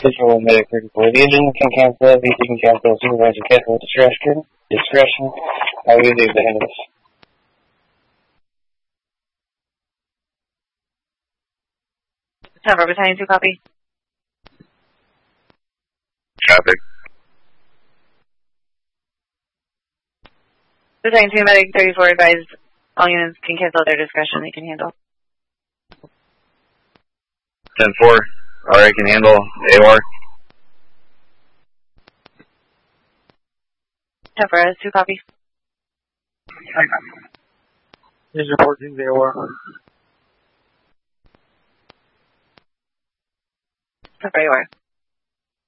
Visual medic 34. The engine can cancel, VC can cancel, supervisor cancel discretion. I will do the end of this. Tower Battalion 2, copy. Traffic. Battalion 2, medic 34 advised all units can cancel their discretion, they can handle. 10-4, RA can handle, AOR. Tower 2, copy. Is reporting the AOR. Tower AOR.